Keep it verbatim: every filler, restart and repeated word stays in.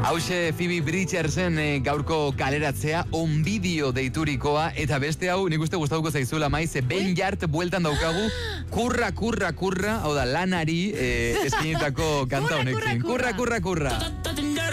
Hauxe Phoebe Bridgersen e, gaurko kaleratzea on bideo deiturikoa, eta beste hau nik uste gustatuko zaizula maiz, Ben Jart bueltan daukagu, kurra, kurra, kurra, hau da lanari e, eskinitako kanta honekin. Kurra, kurra, kurra.